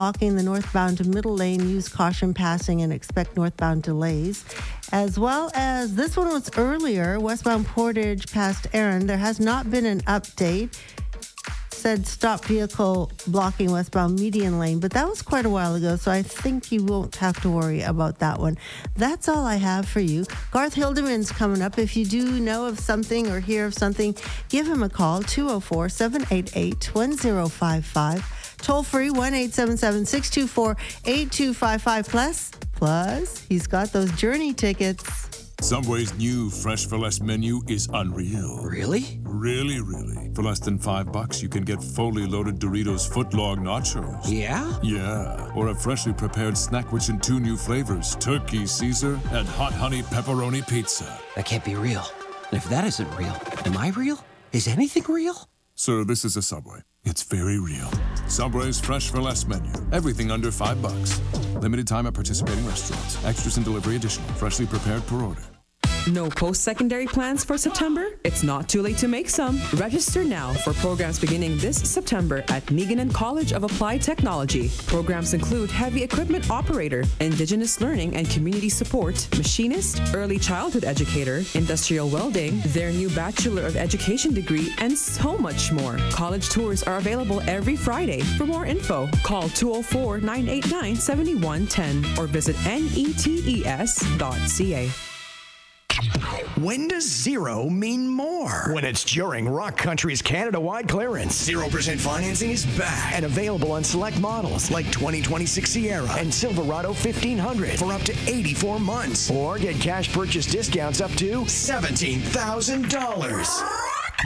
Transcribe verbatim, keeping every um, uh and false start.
Blocking the northbound to middle lane, use caution passing and expect northbound delays. As well as this one was earlier, westbound Portage past Erin. There has not been an update. Said stop vehicle blocking westbound median lane, but that was quite a while ago, so I think you won't have to worry about that one. That's all I have for you. Garth Hildeman's coming up. If you do know of something or hear of something, give him a call, two oh four, seven eight eight, one oh five five. Toll free, one eight seven seven, six two four, eight two five five. Plus, plus, he's got those Journey tickets. Subway's new Fresh for Less menu is unreal. Really? Really, really. For less than five bucks, you can get fully loaded Doritos footlong nachos. Yeah? Yeah. Or a freshly prepared snack which in two new flavors, turkey Caesar and hot honey pepperoni pizza. That can't be real. And if that isn't real, am I real? Is anything real? Sir, this is a Subway. It's very real. Subway's Fresh for Less menu. Everything under five bucks. Limited time at participating restaurants. Extras and delivery additional. Freshly prepared per order. No post-secondary plans for September? It's not too late to make some. Register now for programs beginning this September at Meganan College of Applied Technology. Programs include heavy equipment operator, Indigenous learning and community support, machinist, early childhood educator, industrial welding, their new Bachelor of Education degree, and so much more. College tours are available every Friday. For more info, call two oh four, nine eight nine, seven one one oh or visit netes dot c a. When does zero mean more? When it's during Rock Country's Canada-wide clearance. zero percent financing is back and available on select models like twenty twenty-six Sierra and Silverado fifteen hundred for up to eighty-four months. Or get cash purchase discounts up to seventeen thousand dollars.